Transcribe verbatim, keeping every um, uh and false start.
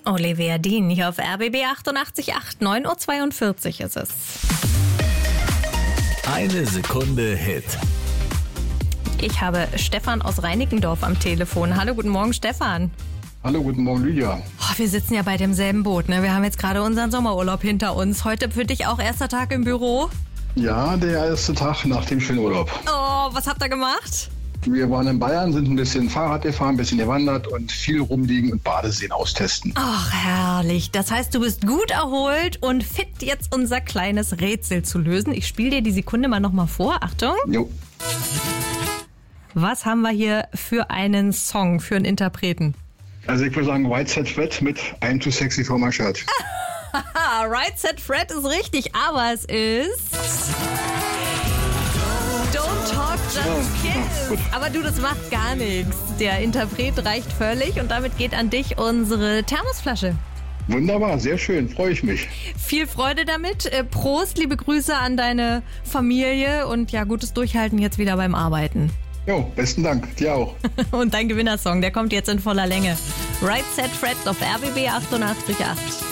Olivia Dean hier auf R B B achtundachtzig Komma acht, neun Uhr zweiundvierzig ist es. Eine Sekunde Hit. Ich habe Stefan aus Reinickendorf am Telefon. Hallo, guten Morgen, Stefan. Hallo, guten Morgen, Lydia. Oh, wir sitzen ja bei demselben Boot, ne? Wir haben jetzt gerade unseren Sommerurlaub hinter uns. Heute für dich auch erster Tag im Büro? Ja, der erste Tag nach dem schönen Urlaub. Oh, was habt ihr gemacht? Wir waren in Bayern, sind ein bisschen Fahrrad gefahren, ein bisschen gewandert und viel rumliegen und Badeseen austesten. Ach, herrlich. Das heißt, du bist gut erholt und fit, jetzt unser kleines Rätsel zu lösen. Ich spiele dir die Sekunde mal nochmal vor. Achtung. Jo. Was haben wir hier für einen Song, für einen Interpreten? Also ich würde sagen Right Set Fred mit I'm Too Sexy for My Shirt. Haha, Right Set Fred ist richtig, aber es ist Don't Talk, Just Kiss. Aber du, das macht gar nichts. Der Interpret reicht völlig und damit geht an dich unsere Thermosflasche. Wunderbar, sehr schön, freue ich mich. Viel Freude damit. Prost, liebe Grüße an deine Familie und ja, gutes Durchhalten jetzt wieder beim Arbeiten. Jo, besten Dank, dir auch. Und dein Gewinnersong, der kommt jetzt in voller Länge. Right Set Fred auf R B B achtundachtzig Komma acht.